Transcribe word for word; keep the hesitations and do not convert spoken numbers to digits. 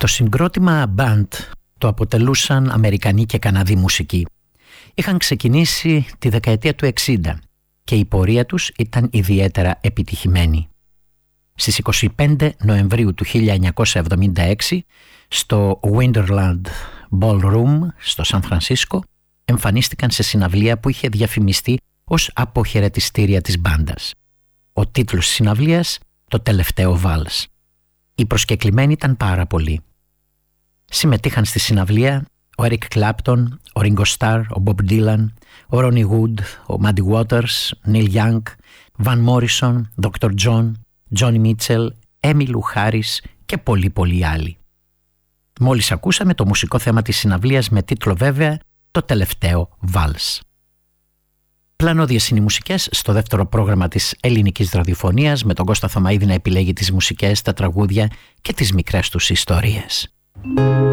Το συγκρότημα Band το αποτελούσαν Αμερικανοί και Καναδοί μουσικοί. Είχαν ξεκινήσει τη δεκαετία του εξήντα και η πορεία τους ήταν ιδιαίτερα επιτυχημένη. Στις είκοσι πέντε Νοεμβρίου του χίλια εννιακόσια εβδομήντα έξι στο Wonderland Ballroom στο Σαν Φρανσίσκο εμφανίστηκαν σε συναυλία που είχε διαφημιστεί ως αποχαιρετιστήρια της μπάντας. Ο τίτλος της συναυλίας «Το τελευταίο βάλς». Οι προσκεκλημένοι ήταν πάρα πολλοί. Συμμετείχαν στη συναυλία ο Eric Clapton, ο Ringo Starr, ο Bob Dylan, ο Ronnie Wood, ο Muddy Waters, Neil Young, Van Morrison, ντόκτορ John, Johnny Mitchell, Emmylou Harris και πολλοί πολλοί άλλοι. Μόλις ακούσαμε το μουσικό θέμα της συναυλίας με τίτλο βέβαια «Το τελευταίο βάλς». Πλανώδιες είναι οι μουσικές στο δεύτερο πρόγραμμα της ελληνικής ραδιοφωνίας με τον Κώστα Θωμαίδη να επιλέγει τις μουσικές, τα τραγούδια και τις μικρές τους ιστορίες.